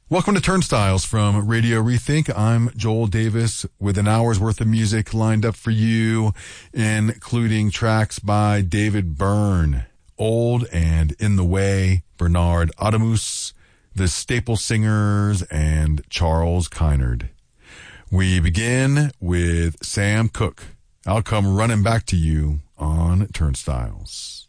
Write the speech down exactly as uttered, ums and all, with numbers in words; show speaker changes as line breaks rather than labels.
Welcome to Turnstiles from Radio Rethink. I'm Joel Davis with an hour's worth of music lined up for you, including tracks by David Byrne, Old and In the Way, Bernard Adamus, The Staple Singers, and Charles Kynard. We begin with Sam Cooke. I'll come running back to you on Turnstiles.